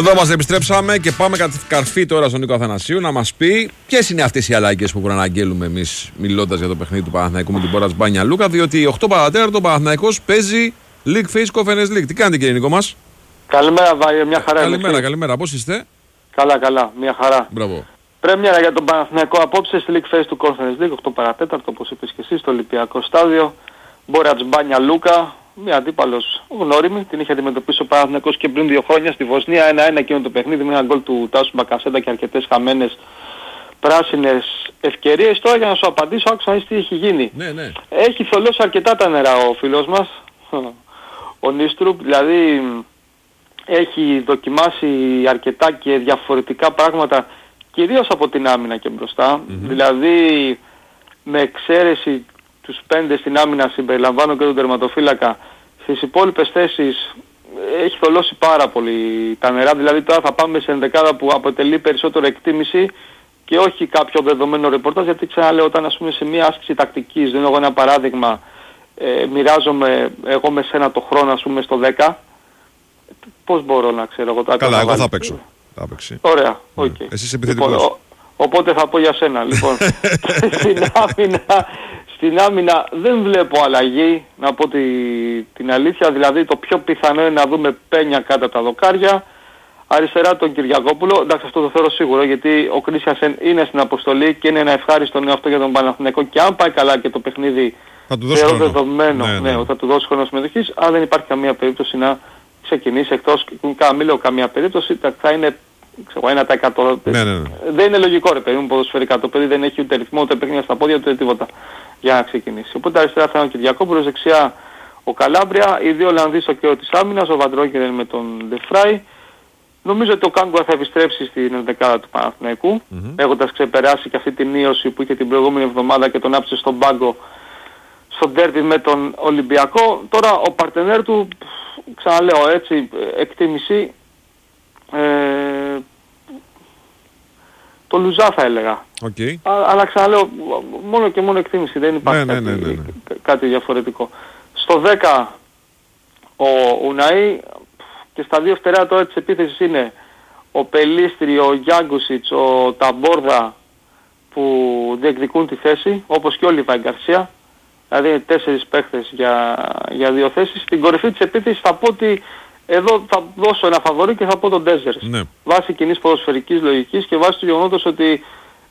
Εδώ μας επιστρέψαμε και πάμε καρφί τώρα στον Νίκο Αθανασίου να μας πει ποιες είναι αυτές οι αλλαγές που προαναγγέλουμε εμείς μιλώντας για το παιχνίδι του Παναθηναϊκού με την Πόρας Μπάνια Λούκα. Διότι 8 παρατέταρτο ο Παναθηναϊκός παίζει League Face Conference League. Τι κάνετε κύριε Νίκο μας? Καλημέρα Βάιο, μια χαρά. Καλημέρα. Πώς είστε? Καλά, μια χαρά. Μπράβο. Πρέμιερα για τον Παναθηναϊκό απόψε στη League Face του Conference League, 8 παρατέταρτο όπως είπες και εσύ, στο Ολυμπιακό στάδιο. Μπόρας Μπάνια Λούκα, μια αντίπαλος γνώριμη, την είχε αντιμετωπίσει ο Παναθηναϊκός και πριν 2 χρόνια στη Βοσνία, 1-1 εκείνο το παιχνίδι με ένα γκολ του Τάσου Μπακασέτα και αρκετές χαμένες πράσινες ευκαιρίες. Τώρα για να σου απαντήσω, άκουσα τι έχει γίνει. Ναι. Έχει θολώσει αρκετά τα νερά ο φίλος μας, ο Νίστρουπ, δηλαδή έχει δοκιμάσει αρκετά και διαφορετικά πράγματα, κυρίως από την άμυνα και μπροστά. Δηλαδή με εξαίρεση τους 5 στην άμυνα, συμπεριλαμβάνω και τον τερματοφύλακα, στις υπόλοιπες θέσεις έχει θολώσει πάρα πολύ τα νερά. Δηλαδή τώρα θα πάμε σε ενδεκάδα που αποτελεί περισσότερο εκτίμηση και όχι κάποιο δεδομένο ρεπορτάζ, γιατί ξαναλέω, όταν ας πούμε σε μια άσκηση τακτικής, δίνω εγώ ένα παράδειγμα, μοιράζομαι εγώ με σένα το χρόνο ας πούμε στο 10, πώς μπορώ να ξέρω εγώ τα. Καλά, εγώ θα παίξω. Ωραία, οκ. Okay. Εσύ είσαι επιθετικός. Οπότε θα πω για σένα. Λοιπόν, στην άμυνα δεν βλέπω αλλαγή, να πω την αλήθεια. Δηλαδή το πιο πιθανό είναι να δούμε Πένια κάτω από τα δοκάρια. Αριστερά τον Κυριακόπουλο. Εντάξει, αυτό το θεωρώ σίγουρο, γιατί ο Κρίστιανσεν είναι στην αποστολή και είναι ένα ευχάριστο νέο αυτό για τον Παναθηναϊκό. Και αν πάει καλά και το παιχνίδι, θα του δώσει χρόνο. Δεδομένο, ναι, θα του δώσει χρόνο συμμετοχής. Αν δεν υπάρχει καμία περίπτωση να ξεκινήσει, εκτός, μην λέω καμία περίπτωση, θα είναι 1%. Ναι. Δεν είναι λογικό ρε παιδί μου ποδοσφαιρικά. Το παιδί δεν έχει ούτε ρυθμό, ούτε παιχνίδια στα πόδια, ούτε τίποτα για να ξεκινήσει. Οπότε αριστερά θα είναι ο Κυριακόπουλος, δεξιά ο Καλάμπρια, οι δύο Ολλανδοί στο κέντρο της άμυνας, ο Βαντρόγκερεν με τον Ντεφράι. Νομίζω ότι ο Κάγκουα θα επιστρέψει στην ενδεκάδα του Παναθηναϊκού, έχοντας ξεπεράσει και αυτή την ίωση που είχε την προηγούμενη εβδομάδα και τον άφησε στον πάγκο στο ντέρμπι με τον Ολυμπιακό. Τώρα ο παρτενέρ του, ξαναλέω έτσι, εκτίμηση, το Λουζά θα έλεγα. Okay. Αλλά ξαναλέω, μόνο και μόνο εκτίμηση, δεν υπάρχει κάτι διαφορετικό. Στο 10 ο Ουναή και στα δύο φτερά τώρα της επίθεσης είναι ο Πελίστρη, ο Γιάγκουσιτς, ο Ταμπόρδα που διεκδικούν τη θέση, όπως και ο Λιβάη Γκαρσία. Δηλαδή είναι 4 παίχτες για 2 θέσεις. Στην κορυφή της επίθεσης θα πω ότι εδώ θα δώσω ένα φαβορί και θα πω τον Ντέζερς. Ναι. Βάσει κοινής ποδοσφαιρικής λογικής και βάσει του γεγονότος ότι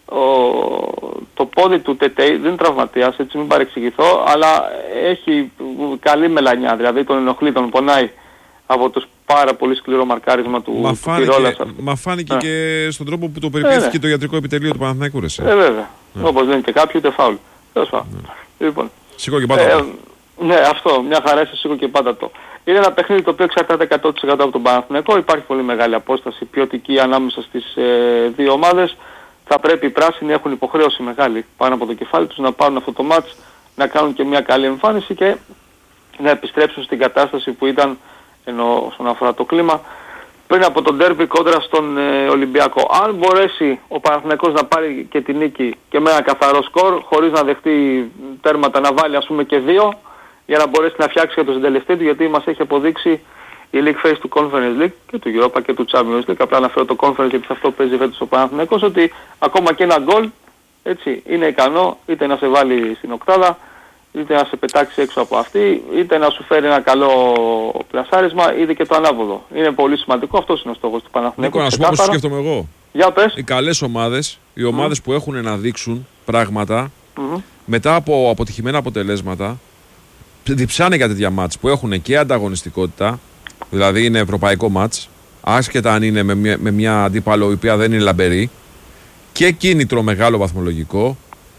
το πόδι του Τετέι δεν είναι τραυματίας, έτσι μην παρεξηγηθώ, αλλά έχει καλή μελανιά, δηλαδή τον ενοχλεί, τον πονάει από το πάρα πολύ σκληρό μαρκάρισμα του Πυρόλας. Μα φάνηκε και στον τρόπο που το περιποιήθηκε το ιατρικό επιτελείο του Παναθηναϊκού. Βέβαια. Όπως λένε και κάποιοι, ούτε φάουλ. Λοιπόν. Σήκω και πάντα. Ναι, αυτό, μια χαρά, είσαι σήκω και πάντα το. Είναι ένα παιχνίδι το οποίο εξαρτάται 100% από τον Παναθηναϊκό. Υπάρχει πολύ μεγάλη απόσταση ποιοτική ανάμεσα στις δύο ομάδες. Θα πρέπει οι πράσινοι, έχουν υποχρέωση μεγάλη πάνω από το κεφάλι τους, να πάρουν αυτό το μάτς, να κάνουν και μια καλή εμφάνιση και να επιστρέψουν στην κατάσταση που ήταν, ενώ όσον αφορά το κλίμα, πριν από τον ντέρμπι κόντρα στον Ολυμπιακό. Αν μπορέσει ο Παναθηναϊκός να πάρει και την νίκη και με ένα καθαρό σκορ, χωρίς να δεχτεί τέρματα, να βάλει ας πούμε και 2, για να μπορέσει να φτιάξει και το συντελεστή του, γιατί μας έχει αποδείξει η League Face του Conference League και του Europa και του Champions League, απλά αναφέρω το Conference γιατί σε αυτό παίζει φέτος ο Παναθηναϊκός, ότι ακόμα και ένα γκολ, έτσι, είναι ικανό είτε να σε βάλει στην οκτάδα, είτε να σε πετάξει έξω από αυτή, είτε να σου φέρει ένα καλό πλασάρισμα, είτε και το ανάποδο. Είναι πολύ σημαντικό, αυτός είναι ο στόχος του Παναθηναϊκού. Νίκο, να σου πω πώς σκέφτομαι εγώ. Για πες. Οι καλές ομάδες, οι ομάδες που έχουν να δείξουν πράγματα, μετά από αποτυχημένα αποτελέσματα, διψάνε για τέτοια μάτς που έχουν και ανταγωνιστικότητα, δηλαδή είναι ευρωπαϊκό μάτς, άσχετα αν είναι με μια αντίπαλο η οποία δεν είναι λαμπερή, και κίνητρο μεγάλο βαθμολογικό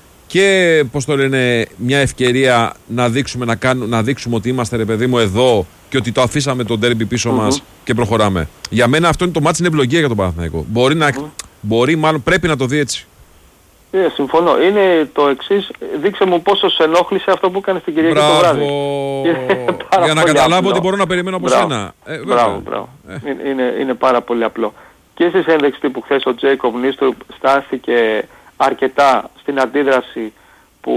και πώς το λένε, μια ευκαιρία να δείξουμε, να δείξουμε ότι είμαστε ρε παιδί μου εδώ και ότι το αφήσαμε τον ντέρμπι πίσω μας και προχωράμε. Για μένα αυτό είναι το μάτς, είναι ευλογία για τον Παναθηναϊκό. Μπορεί, μάλλον πρέπει να το δει έτσι. Συμφωνώ. Είναι το εξής. Δείξε μου πόσο σε ενόχλησε αυτό που έκανε στην Κυριακή το βράδυ. Για να καταλάβω ότι μπορώ να περιμένω από σένα. Μπράβο. Είναι πάρα πολύ απλό. Και στη συνέντευξη που χθες ο Τζέικοβ Νίστρουπ στάθηκε αρκετά στην αντίδραση που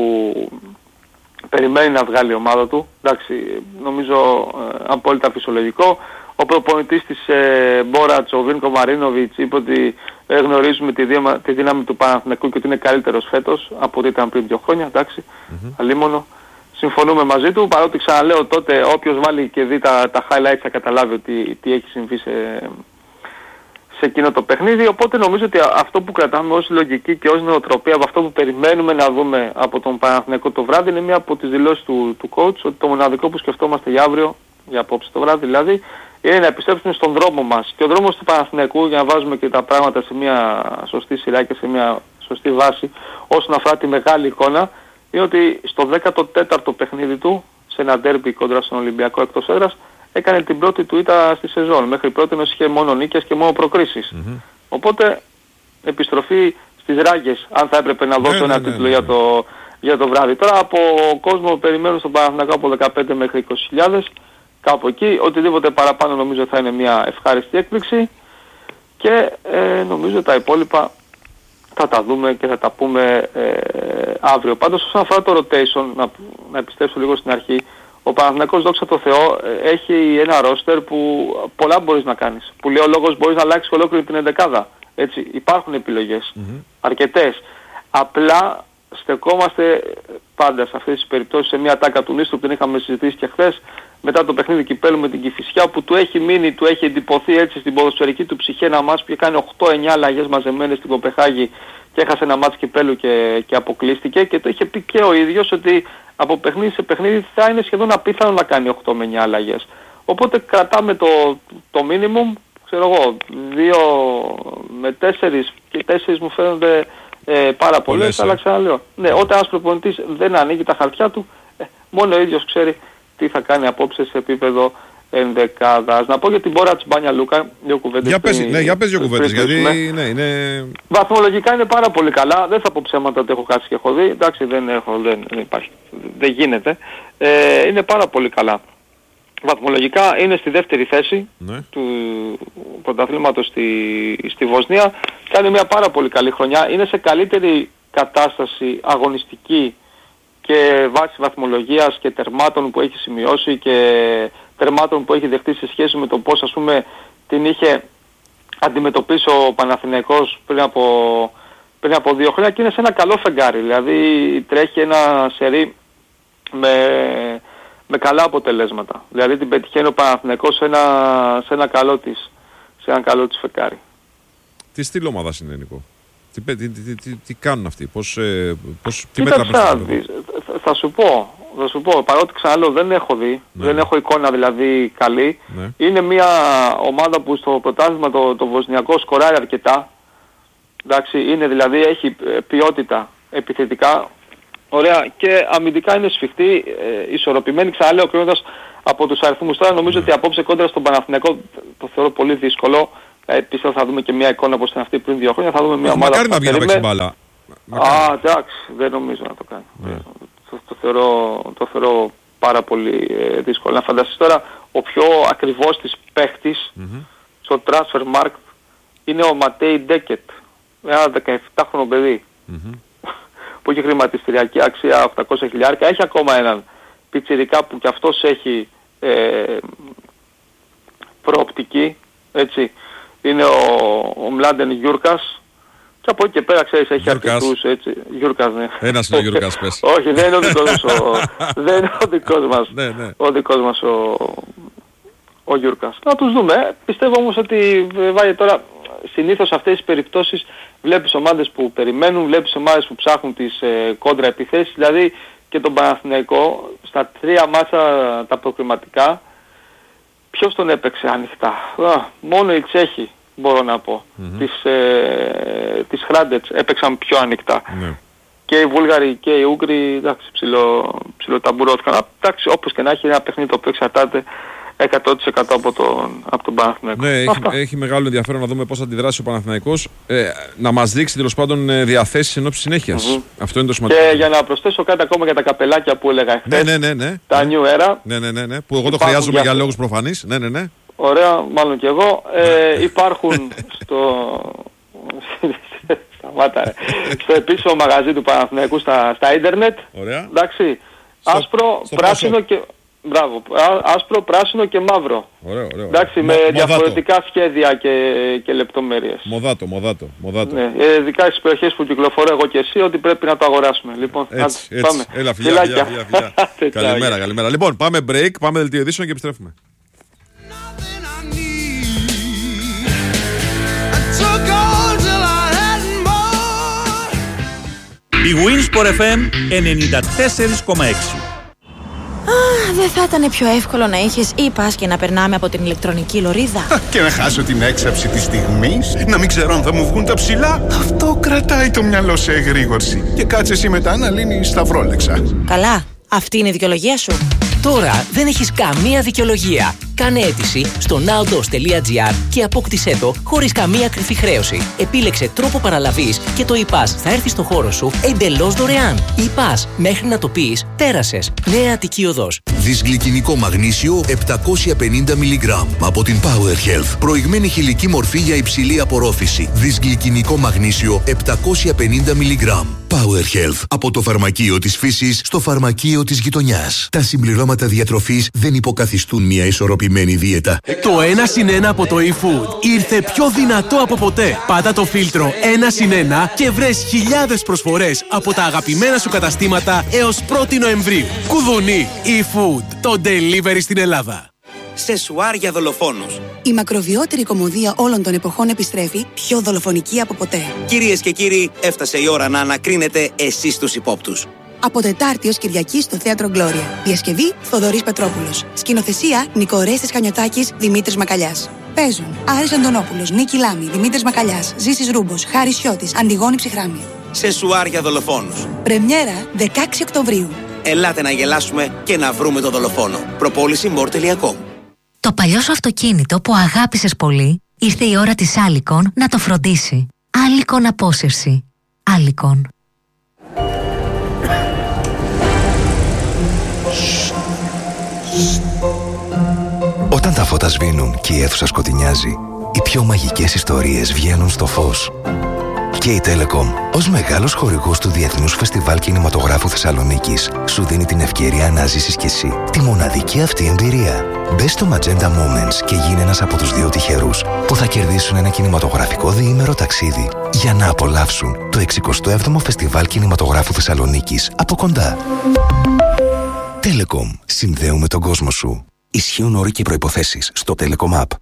περιμένει να βγάλει η ομάδα του. Εντάξει, νομίζω απόλυτα φυσιολογικό. Ο προπονητής της Μπόρατς, ο Βίνκο Μαρίνοβιτς, είπε ότι γνωρίζουμε τη δύναμη του Παναθηναϊκού και ότι είναι καλύτερος φέτος από ό,τι ήταν πριν 2 χρόνια, εντάξει, αλίμονο. Συμφωνούμε μαζί του, παρότι ξαναλέω τότε όποιος βάλει και δει τα highlights θα καταλάβει ότι τι έχει συμβεί σε εκείνο το παιχνίδι. Οπότε νομίζω ότι αυτό που κρατάμε ως λογική και ως νοοτροπία από αυτό που περιμένουμε να δούμε από τον Παναθηναϊκό το βράδυ είναι μία από τις δηλώσεις του coach, ότι το μοναδικό που σκεφτόμαστε για αύριο, για απόψε το βράδυ δηλαδή, είναι να επιστρέψουμε στον δρόμο μας. Και ο δρόμος του Παναθηναϊκού, για να βάζουμε και τα πράγματα σε μια σωστή σειρά και σε μια σωστή βάση όσον αφορά τη μεγάλη εικόνα, είναι ότι στο 14ο παιχνίδι του, σε ένα ντέρμπι κόντρα στον Ολυμπιακό εκτός έδρας, έκανε την πρώτη του ήττα στη σεζόν. Μέχρι πρώτη είχε μόνο νίκες και μόνο προκρίσεις. Οπότε επιστροφή στις ράγες, αν θα έπρεπε να δώσω ένα τίτλο για το βράδυ. Τώρα από κόσμο περιμένουν στον Παναθηναϊκό από 15 μέχρι 20.000, κάπου εκεί. Οτιδήποτε παραπάνω νομίζω θα είναι μια ευχάριστη έκπληξη και νομίζω τα υπόλοιπα θα τα δούμε και θα τα πούμε αύριο. Πάντως όσον αφορά το rotation, να επιστρέψω λίγο στην αρχή, ο Παναθηναϊκός, δόξα τω Θεώ, έχει ένα ρόστερ που πολλά μπορείς να κάνεις. Που λέει ο λόγος μπορείς να αλλάξεις ολόκληρη την εντεκάδα. Έτσι, υπάρχουν επιλογές, αρκετές. Απλά στεκόμαστε πάντα σε αυτές τις περιπτώσεις σε μια τάκα του Νίστρου που την είχαμε συζητήσει και χθες, μετά το παιχνίδι κυπέλλου με την Κηφισιά, που του έχει μείνει, του έχει εντυπωθεί έτσι στην ποδοσφαιρική του ψυχή ένα μάτς που είχε κάνει 8-9 αλλαγές μαζεμένες στην Κοπεχάγη και έχασε ένα μάτς κυπέλλου και αποκλείστηκε, και το είχε πει και ο ίδιος ότι από παιχνίδι σε παιχνίδι θα είναι σχεδόν απίθανο να κάνει 8 με 9 αλλαγές. Οπότε κρατάμε το minimum, ξέρω εγώ, 2 με 4 και 4 μου φαίνονται πάρα πολλές, αλλά ξαναλέω. Ναι, όταν ένας προπονητής δεν ανοίγει τα χαρτιά του, μόνο ο ίδιος ξέρει τι θα κάνει απόψε σε επίπεδο ενδεκάδας. Να πω για την Μπόρατς Μπάνια Λούκα, δύο κουβέντες. Για πες δύο κουβέντες, γιατί ναι, είναι... Βαθμολογικά είναι πάρα πολύ καλά, δεν θα πω ψέματα ότι έχω κάτσει και έχω δει, εντάξει δεν υπάρχει, δεν γίνεται. Είναι πάρα πολύ καλά. Βαθμολογικά είναι στη δεύτερη θέση του πρωταθλήματος στη Βοσνία, κάνει μια πάρα πολύ καλή χρονιά, είναι σε καλύτερη κατάσταση αγωνιστική και βάση βαθμολογίας και τερμάτων που έχει σημειώσει και τερμάτων που έχει δεχτεί σε σχέση με το πώς, ας πούμε, την είχε αντιμετωπίσει ο Παναθηναϊκός πριν από 2 χρόνια, και είναι σε ένα καλό φεγγάρι. Δηλαδή τρέχει ένα σερί με καλά αποτελέσματα. Δηλαδή την πετυχαίνει ο Παναθηναϊκός σε ένα καλό της φεγγάρι. Τι στυλ ομάδας είναι, Νικό? Τι κάνουν αυτοί, τι μέτρα παίρνουν? Θα σου πω, παρότι ξαναλέω δεν έχω δει, δεν έχω εικόνα δηλαδή καλή. Είναι μια ομάδα που στο πρωτάθλημα το βοσνιακό σκοράρει αρκετά. Εντάξει, είναι δηλαδή, έχει ποιότητα επιθετικά, ωραία, και αμυντικά είναι σφιχτή, ισορροπημένη. Ξαναλέω, κρίνοντας από τους αριθμούς τώρα, νομίζω ότι απόψε κόντρα στον Παναθηναϊκό το θεωρώ πολύ δύσκολο. Πιστεύω θα δούμε και μια εικόνα όπως ήταν αυτή πριν 2 χρόνια. Θα δούμε μια ομάδα που να βγει να παίξει μπάλα. Εντάξει, δεν νομίζω να το κάνει. Το θεωρώ πάρα πολύ δύσκολο. Να φανταστείς τώρα, ο πιο ακριβώς της παίχτης στο transfer market είναι ο Ματέι Ντέκετ, ένα 17χρονο παιδί που έχει χρηματιστηριακή αξία 800.000. Έχει ακόμα έναν πιτσιρικά που κι αυτός έχει προοπτική, έτσι. Είναι ο Μλάντεν Γιούρκας, και από εκεί και πέρα, ξέρεις, έχει αρκετούς, έτσι. Γιούρκας, ναι. Ένας είναι ο Γιούρκας, πες. Όχι, δεν είναι ο δικός μας δεν είναι ο δικός μας. Ο δικός μας ο Γιούρκας. Να τους δούμε. Πιστεύω όμως ότι βάζει τώρα, συνήθως σε αυτές τις περιπτώσεις βλέπεις ομάδες που περιμένουν, βλέπεις ομάδες που ψάχνουν τις κόντρα επιθέσεις. Δηλαδή και τον Παναθηναϊκό στα 3 μάτσα τα προκριματικά, ποιος τον έπαιξε ανοιχτά? Μόνο οι Τσέχοι, μπορώ να πω. Τις Χράντετς έπαιξαν πιο ανοιχτά. Και οι Βούλγαροι και οι Ούγγροι, εντάξει, ψιλοταμπουρώθηκαν. Εντάξει, όπως και να έχει, ένα παιχνίδι το οποίο εξαρτάται 100% από τον Παναθηναϊκό. Ναι, έχει μεγάλο ενδιαφέρον να δούμε πώς θα αντιδράσει ο Παναθηναϊκός. Να μας δείξει τέλος πάντων διαθέσεις εν ώψη συνέχειας. Αυτό είναι το σημαντικό. Και για να προσθέσω κάτι ακόμα για τα καπελάκια που έλεγα χθες. Ναι. Τα New Era. Ναι. Που εγώ το χρειάζομαι για λόγους προφανείς. Ναι. Ωραία, μάλλον και εγώ. Υπάρχουν στο επίσημο μαγαζί του Παναθηναϊκού στα ίντερνετ. Ωραία. Εντάξει. Άσπρο, πράσινο και... Μπράβο. Άσπρο, πράσινο και μαύρο. Ωραίο. Εντάξει, με διαφορετικά σχέδια και λεπτομέρειες. Μοδάτο. Ναι, ειδικά στις περιοχές που κυκλοφορώ εγώ και εσύ, ότι πρέπει να το αγοράσουμε. Λοιπόν, έτσι. πάμε. Έλα, φιλιά. Καλημέρα. Λοιπόν, πάμε break, πάμε δελτίο ειδήσεων και επιστρέφουμε. Η Winsport FM 94,6. Δεν θα ήταν πιο εύκολο να είχες e-pass και να περνάμε από την ηλεκτρονική λωρίδα? Και να χάσω την έξαψη της στιγμής, να μην ξέρω αν θα μου βγουν τα ψηλά. Αυτό κρατάει το μυαλό σε εγρήγορση. Και κάτσε εσύ μετά να λύνεις σταυρόλεξα. Καλά, αυτή είναι η δικαιολογία σου. Τώρα δεν έχεις καμία δικαιολογία. Κάνε αίτηση στο nowdos.gr και απόκτησέ το χωρίς καμία κρυφή χρέωση. Επίλεξε τρόπο παραλαβής και το e-pass θα έρθει στο χώρο σου εντελώς δωρεάν. E-pass, μέχρι να το πεις, πέρασες. Νέα Αττική Οδός. Δυσγλυκινικό μαγνήσιο 750 mg από την Power Health. Προηγμένη χηλική μορφή για υψηλή απορρόφηση. Δυσγλυκινικό μαγνήσιο 750 mg. Power Health. Από το φαρμακείο της φύσης στο φαρμακείο της γειτονιάς. Τα συμπληρώματα διατροφής δεν υποκαθιστούν μια ισορροπημένη δίαιτα. Το 1+1 από το eFood ήρθε πιο δυνατό από ποτέ. Πάτα το φίλτρο 1+1 και βρες χιλιάδες προσφορές από τα αγαπημένα σου καταστήματα έως 1η Νοεμβρίου. Κουδουνί eFood. Το delivery στην Ελλάδα. Σεσουάρ για δολοφόνους. Η μακροβιότερη κωμωδία όλων των εποχών επιστρέφει, πιο δολοφονική από ποτέ. Κυρίες και κύριοι, έφτασε η ώρα να ανακρίνετε εσείς τους υπόπτους. Από Τετάρτη ως Κυριακή στο Θέατρο Γκλώρια. Διασκευή Θοδωρής Πετρόπουλος. Σκηνοθεσία Νικορέστης Χανιωτάκης, Δημήτρης Μακαλιάς. Παίζουν Άρης Αντωνόπουλος, Νίκη Λάμη, Δημήτρης Μακαλιάς, Ζήσης Ρούμπος, Χάρης Σιώτης, Αντιγόνη Ψυχράμια. Σεσουάρ για δολοφόνους. Πρεμιέρα 16 Οκτωβρίου. Ελάτε να γελάσουμε και να βρούμε τον δολοφόνο. Προπόληση more.com. Το παλιό σου αυτοκίνητο που αγάπησες πολύ, ήρθε η ώρα της Alicon να το φροντίσει. Alicon Απόσυρση. Alicon. Όταν τα φώτα σβήνουν και η αίθουσα σκοτεινιάζει, οι πιο μαγικές ιστορίες βγαίνουν στο φως. Και η Telecom, ως μεγάλος χορηγός του Διεθνούς Φεστιβάλ Κινηματογράφου Θεσσαλονίκης, σου δίνει την ευκαιρία να ζήσεις κι εσύ τη μοναδική αυτή εμπειρία. Μπες στο Magenta Moments και γίνε ένας από τους 2 τυχερούς που θα κερδίσουν ένα κινηματογραφικό διήμερο ταξίδι για να απολαύσουν το 67ο Φεστιβάλ Κινηματογράφου Θεσσαλονίκης από κοντά. Telecom. Συνδέουμε τον κόσμο σου. Ισχύουν όροι και προϋποθέσεις στο Telecom App.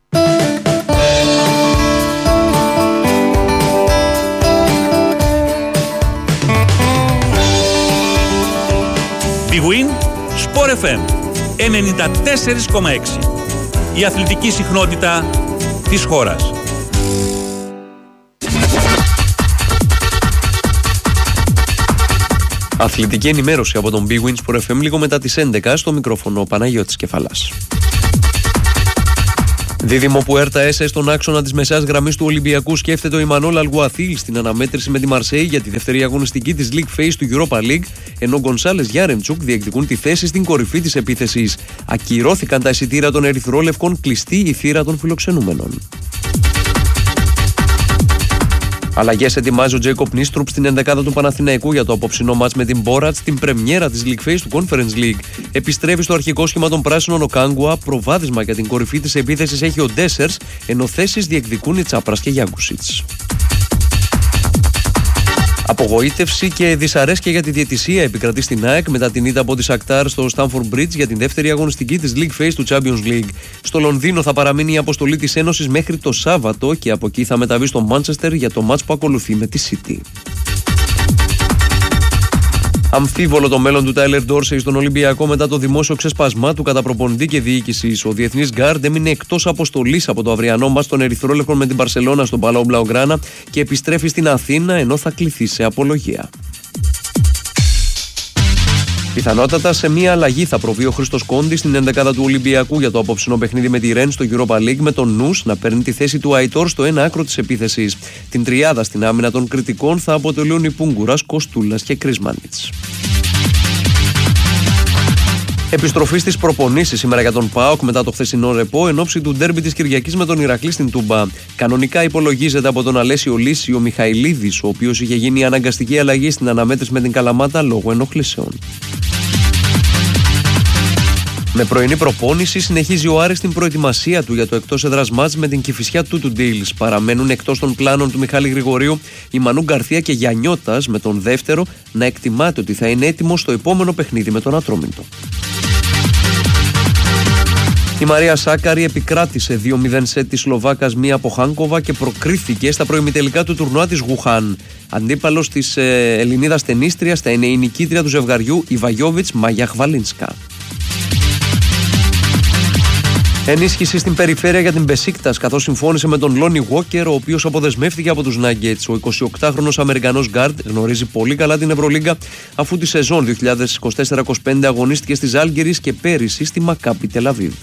Big Win Sport FM 94,6. Η αθλητική συχνότητα της χώρας. Αθλητική ενημέρωση από τον Big Win Sport FM λίγο μετά τις 11 στο μικρόφωνο Παναγιώτης Κεφαλάς. Δίδυμο Πουέρτα Έσε στον άξονα της μεσαίας γραμμής του Ολυμπιακού σκέφτεται ο Ιμανόλ Αλγουαθίλ στην αναμέτρηση με τη Μαρσέη για τη δεύτερη αγωνιστική της League Phase του Europa League, ενώ Γκονσάλες Γιάρεμτσουκ διεκδικούν τη θέση στην κορυφή της επίθεσης. Ακυρώθηκαν τα εισιτήρια των ερυθρόλευκων, κλειστή η θύρα των φιλοξενούμενων. Αλλαγές ετοιμάζει ο Τζέικοπ Νίστρουπ στην ενδεκάδα του Παναθηναϊκού για το απόψινό μάτς με την Μπόρατς στην πρεμιέρα της League Phase του Conference League. Επιστρέφει στο αρχικό σχήμα των πράσινων ο Κάγκουα, προβάδισμα για την κορυφή της επίθεσης έχει ο Ντέσσερς, ενώ θέσεις διεκδικούν οι Τσάπρας και Γιάνκουσιτς. Απογοήτευση και δυσαρέσκεια για τη διαιτησία επικρατεί στην ΑΕΚ μετά την ήττα από τη Σακτάρ στο Stamford Bridge για την δεύτερη αγωνιστική της League Phase του Champions League. Στο Λονδίνο θα παραμείνει η αποστολή της Ένωσης μέχρι το Σάββατο και από εκεί θα μεταβεί στο Μάντσεστερ για το μάτς που ακολουθεί με τη City. Αμφίβολο το μέλλον του Τάιλερ Ντόρσεϊ στον Ολυμπιακό μετά το δημόσιο ξεσπασμά του κατά προπονητή και διοίκησης. Ο διεθνής γκάρντ έμεινε εκτός αποστολής από το αυριανό μάτς των ερυθρόλευκων με την Μπαρσελόνα στον Παλάο Μπλαουγκράνα και επιστρέφει στην Αθήνα ενώ θα κληθεί σε απολογία. Πιθανότατα σε μία αλλαγή θα προβεί ο Χρήστος Κόντης στην ενδεκάδα του Ολυμπιακού για το απόψινο παιχνίδι με τη Ρεν στο Europa League, με τον Νους να παίρνει τη θέση του Αϊτόρ στο ένα άκρο της επίθεσης. Την τριάδα στην άμυνα των κριτικών θα αποτελούν οι Πούγκουρας, Κοστούλας και Κρισμάνιτς. Επιστροφή στις προπονήσεις σήμερα για τον ΠΑΟΚ μετά το χθεσινό ρεπό εν ώψη του ντέρμπι της Κυριακής με τον Ηρακλή στην Τούμπα. Κανονικά υπολογίζεται από τον Αλέσιο Λύση ο Μιχαηλίδης, ο οποίος είχε γίνει αναγκαστική αλλαγή στην αναμέτρηση με την Καλαμάτα λόγω ενοχλήσεων. Με πρωινή προπόνηση συνεχίζει ο Άρης την προετοιμασία του για το εκτός έδρας μάτς με την Κηφισιά του Ντέιλς. Παραμένουν εκτός των πλάνων του Μιχάλη Γρηγορίου η Μανού Γκαρθία και Γιαννιώτας, με τον δεύτερο να εκτιμάται ότι θα είναι έτοιμο στο επόμενο παιχνίδι με τον Ατρόμητο. Η Μαρία Σάκαρη επικράτησε 2-0 σετ της Σλοβάκας Μία Ποχάνκοβα και προκρίθηκε στα προημιτελικά του τουρνουά της Γουχάν. Αντίπαλος της Ελληνίδας τενίστριας θα είναι η νικήτρια του ζευγαριού η Βαγιόβιτς Μαγιαχβαλίνσκα. Ενίσχυση στην περιφέρεια για την Μπεσίκτας, καθώς συμφώνησε με τον Λόνι Γουόκερ, ο οποίος αποδεσμεύτηκε από τους Νάγκετς. Ο 28χρονος Αμερικανός γκάρντ γνωρίζει πολύ καλά την Ευρωλίγκα, αφού τη σεζόν 2024-25 αγωνίστηκε στη Ζάλγκιρις και πέρυσι στη Μακάπι Τελαβίβ.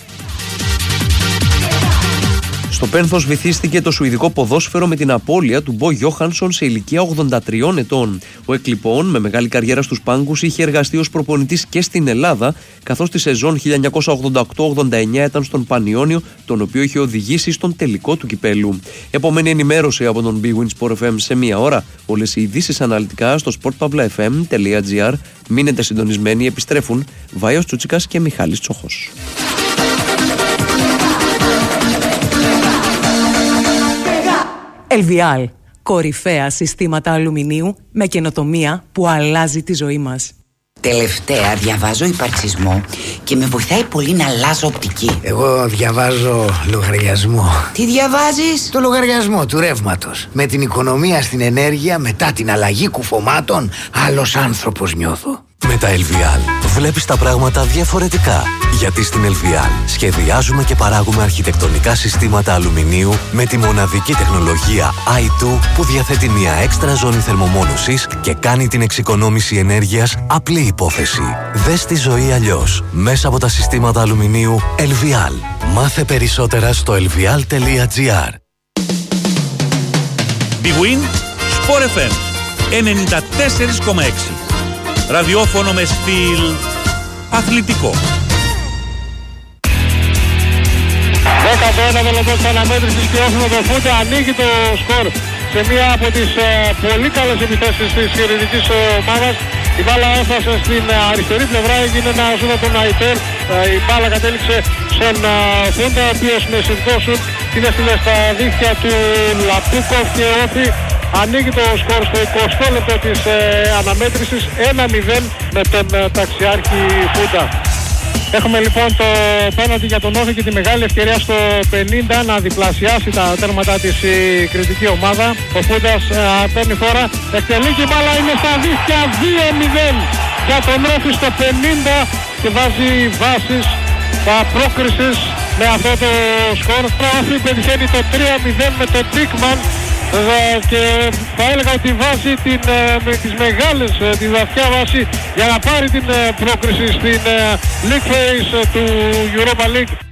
Στο Πένθος βυθίστηκε το σουηδικό ποδόσφαιρο με την απώλεια του Μπο Γιόχανσον σε ηλικία 83 ετών. Ο εκ λοιπόν, με μεγάλη καριέρα στους πάγκους, είχε εργαστεί ως προπονητής και στην Ελλάδα, καθώς τη σεζόν 1988-89 ήταν στον Πανιόνιο, τον οποίο είχε οδηγήσει στον τελικό του κυπέλου. Επομένη ενημέρωση από τον Big Win Sport FM σε μία ώρα. Όλες οι ειδήσεις αναλυτικά στο sportpavlafm.gr. Μείνετε συντονισμένοι, επιστρέφουν Βάιος Τσούτσικας και Μιχάλης Τσόχος. Ελβιάλ, κορυφαία συστήματα αλουμινίου με καινοτομία που αλλάζει τη ζωή μας. Τελευταία διαβάζω υπαρξισμό και με βοηθάει πολύ να αλλάζω οπτική. Εγώ διαβάζω λογαριασμό. Τι διαβάζεις? Το λογαριασμό του ρεύματος. Με την οικονομία στην ενέργεια, μετά την αλλαγή κουφωμάτων, άλλος άνθρωπος νιώθω. Με τα LVL βλέπεις τα πράγματα διαφορετικά. Γιατί στην LVL σχεδιάζουμε και παράγουμε αρχιτεκτονικά συστήματα αλουμινίου με τη μοναδική τεχνολογία i2 που διαθέτει μια έξτρα ζώνη θερμομόνωσης και κάνει την εξοικονόμηση ενέργειας απλή υπόθεση. Δες τη ζωή αλλιώς μέσα από τα συστήματα αλουμινίου LVL. Μάθε περισσότερα στο lvl.gr. Big Win Sport FM 94,6. Ραδιόφωνο με στυλ αθλητικό. 11 λεπτό της αναμέτρησης και όφημα το Φούντα ανοίγει το σκορ σε μία από τις πολύ καλές επιθέσεις της χειρητικής ομάδας. Η μπάλα έφτασε στην αριστερή πλευρά, έγινε ένα ζούτα τον Αϊτέρ. Η μπάλα κατέληξε στον Φούντα, ο οποίος με συνδικό σουτ την έστειλε στα δίχτυα του Λαπούκοφ και όφη. Ανοίγει το σκορ στο 20 λεπτό της αναμέτρησης, 1-0 με τον ταξιάρχη Φούντα. Έχουμε λοιπόν το πέναλτι για τον Όφη και τη μεγάλη ευκαιρία στο 50 να διπλασιάσει τα τέρματα της η κριτική ομάδα. Ο Φούντας παίρνει φόρα, εκτελεί και η μπάλα είναι στα δίχτυα, 2-0 για τον Όφη στο 50 και βάζει βάσεις πρόκρισης με αυτό το σκορ. Ο Όφη πετυχαίνει το 3-0 με τον Τίκμαν και θα έλεγα ότι βάζει με τις μεγάλες, τη βαθιά βάση για να πάρει την πρόκριση στην League Phase του Europa League.